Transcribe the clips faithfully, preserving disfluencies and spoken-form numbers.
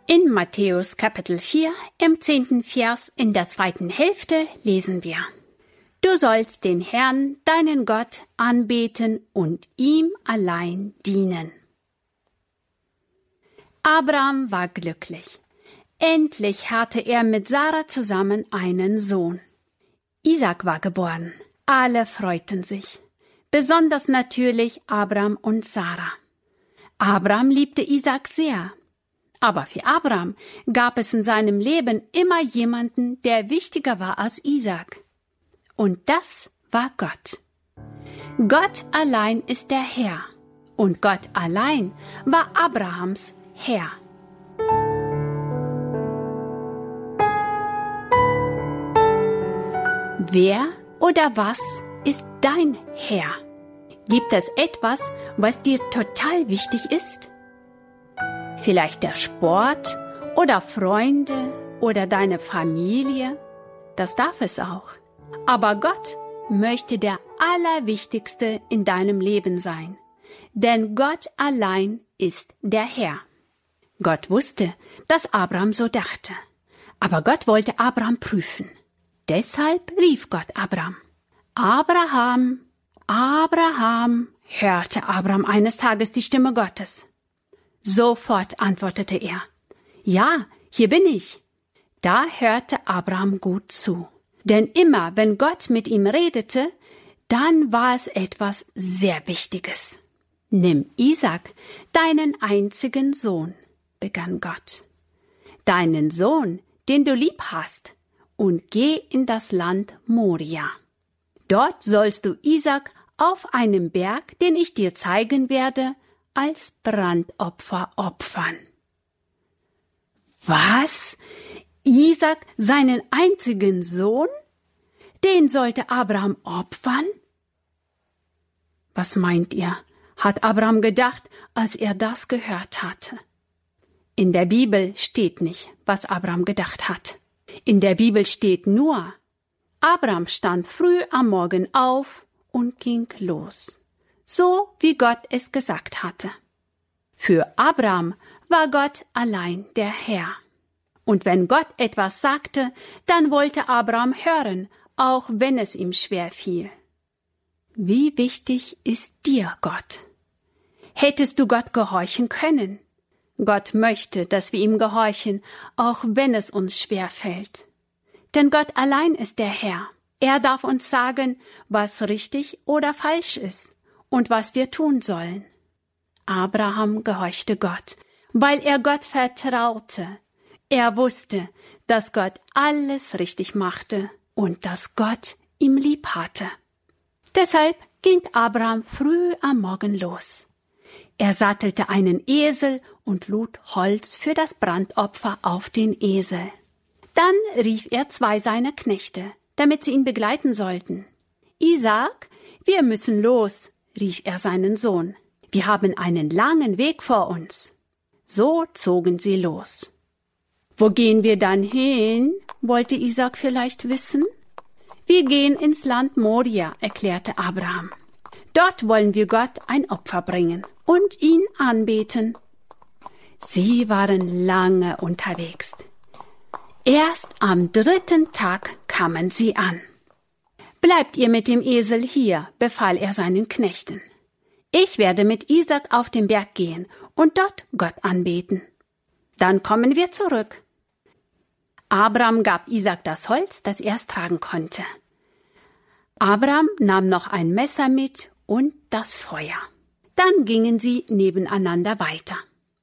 In Matthäus Kapitel vier, im zehnten Vers in der zweiten Hälfte lesen wir: Du sollst den Herrn, deinen Gott, anbeten und ihm allein dienen. Abraham war glücklich. Endlich hatte er mit Sarah zusammen einen Sohn. Isaak war geboren. Alle freuten sich. Besonders natürlich Abraham und Sarah. Abraham liebte Isaak sehr. Aber für Abraham gab es in seinem Leben immer jemanden, der wichtiger war als Isaak. Und das war Gott. Gott allein ist der Herr. Und Gott allein war Abrahams Herr. Wer oder was ist dein Herr? Gibt es etwas, was dir total wichtig ist? Vielleicht der Sport oder Freunde oder deine Familie? Das darf es auch. Aber Gott möchte der Allerwichtigste in deinem Leben sein. Denn Gott allein ist der Herr. Gott wusste, dass Abraham so dachte. Aber Gott wollte Abraham prüfen. Deshalb rief Gott Abraham. Abraham, Abraham, hörte Abraham eines Tages die Stimme Gottes. Sofort antwortete er, ja, hier bin ich. Da hörte Abraham gut zu. Denn immer, wenn Gott mit ihm redete, dann war es etwas sehr Wichtiges. Nimm Isaak, deinen einzigen Sohn, begann Gott. Deinen Sohn, den du lieb hast, und geh in das Land Moria. Dort sollst du Isaak auf einem Berg, den ich dir zeigen werde, als Brandopfer opfern. Was? Isaak, seinen einzigen Sohn? Den sollte Abraham opfern? Was meint ihr, hat Abraham gedacht, als er das gehört hatte? In der Bibel steht nicht, was Abraham gedacht hat. In der Bibel steht nur, Abraham stand früh am Morgen auf und ging los, so wie Gott es gesagt hatte. Für Abraham war Gott allein der Herr. Und wenn Gott etwas sagte, dann wollte Abraham hören, auch wenn es ihm schwer fiel. Wie wichtig ist dir Gott? Hättest du Gott gehorchen können? Gott möchte, dass wir ihm gehorchen, auch wenn es uns schwer fällt. Denn Gott allein ist der Herr. Er darf uns sagen, was richtig oder falsch ist und was wir tun sollen. Abraham gehorchte Gott, weil er Gott vertraute. Er wusste, dass Gott alles richtig machte und dass Gott ihm lieb hatte. Deshalb ging Abraham früh am Morgen los. Er sattelte einen Esel und lud Holz für das Brandopfer auf den Esel. Dann rief er zwei seiner Knechte, damit sie ihn begleiten sollten. Isaak, wir müssen los, rief er seinen Sohn. Wir haben einen langen Weg vor uns. So zogen sie los. Wo gehen wir dann hin? Wollte Isaak vielleicht wissen. Wir gehen ins Land Moria, erklärte Abraham. Dort wollen wir Gott ein Opfer bringen und ihn anbeten. Sie waren lange unterwegs. Erst am dritten Tag kamen sie an. Bleibt ihr mit dem Esel hier, befahl er seinen Knechten. Ich werde mit Isaak auf den Berg gehen und dort Gott anbeten. Dann kommen wir zurück. Abraham gab Isaak das Holz, das er tragen konnte. Abraham nahm noch ein Messer mit und das Feuer. Dann gingen sie nebeneinander weiter.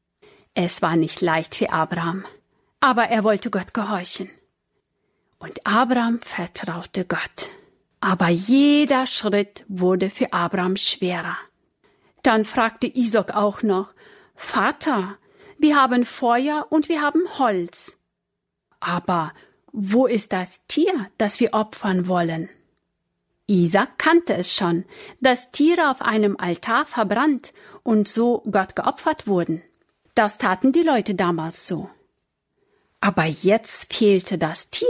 Es war nicht leicht für Abraham, aber er wollte Gott gehorchen. Und Abraham vertraute Gott. Aber jeder Schritt wurde für Abraham schwerer. Dann fragte Isaak auch noch, Vater, wir haben Feuer und wir haben Holz. Aber wo ist das Tier, das wir opfern wollen? Isaak kannte es schon, dass Tiere auf einem Altar verbrannt und so Gott geopfert wurden. Das taten die Leute damals so. Aber jetzt fehlte das Tier.